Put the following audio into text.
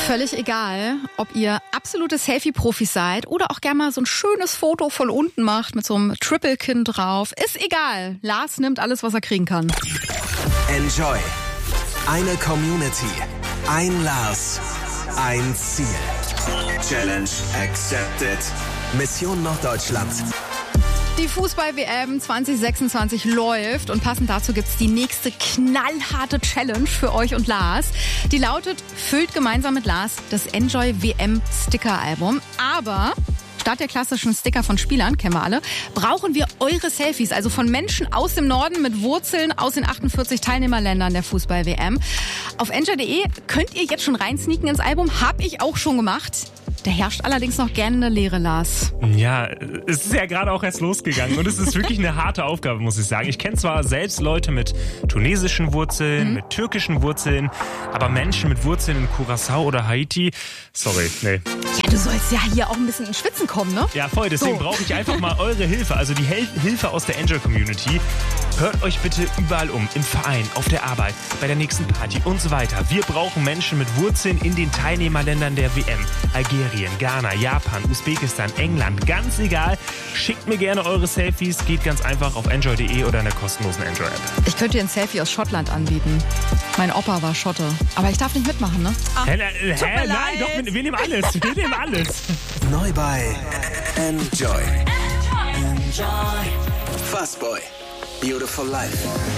Völlig egal, ob ihr absolute Selfie-Profis seid oder auch gerne mal so ein schönes Foto von unten macht mit so einem Triple-Kinn drauf. Ist egal. Lars nimmt alles, was er kriegen kann. Enjoy. Eine Community. Ein Lars. Ein Ziel. Challenge accepted. Mission Norddeutschland. Die Fußball-WM 2026 läuft und passend dazu gibt's die nächste knallharte Challenge für euch und Lars. Die lautet, füllt gemeinsam mit Lars das Enjoy WM Sticker-Album. Aber statt der klassischen Sticker von Spielern, kennen wir alle, brauchen wir eure Selfies, also von Menschen aus dem Norden mit Wurzeln aus den 48 Teilnehmerländern der Fußball-WM. Auf enjoy.de könnt ihr jetzt schon reinsneaken ins Album, hab ich auch schon gemacht. Da herrscht allerdings noch gerne eine Leere, Lars. Ja, es ist ja gerade auch erst losgegangen und es ist wirklich eine harte Aufgabe, muss ich sagen. Ich kenne zwar selbst Leute mit tunesischen Wurzeln, mit türkischen Wurzeln, aber Menschen mit Wurzeln in Curaçao oder Haiti, sorry, nee. Ja, du sollst ja hier auch ein bisschen ins Schwitzen kommen, ne? Ja, voll, deswegen brauche ich einfach mal eure Hilfe, also die Hilfe aus der Enjoy-Community. Hört euch bitte überall um, im Verein, auf der Arbeit, bei der nächsten Party und so weiter. Wir brauchen Menschen mit Wurzeln in den Teilnehmerländern der WM. Algerien, Ghana, Japan, Usbekistan, England, ganz egal. Schickt mir gerne eure Selfies, geht ganz einfach auf enjoy.de oder in der kostenlosen Enjoy-App. Ich könnte dir ein Selfie aus Schottland anbieten. Mein Opa war Schotte. Aber ich darf nicht mitmachen, ne? Nein, doch, wir nehmen alles. Wir nehmen alles. Neu bei Enjoy. Fuzzboy. Beautiful Life.